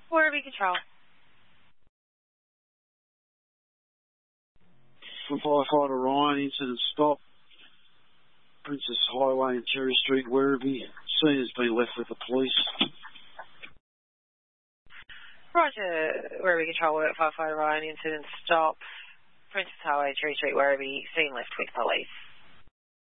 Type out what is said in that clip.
Werribee Control. Firefighter Ryan, incident stop. Princess Highway and Cherry Street, Werribee. Scene has been left with the police. Roger, Werribee Control, Firefighter Ryan, incident stop. Princess Highway, Cherry Street, Werribee. Scene left with police.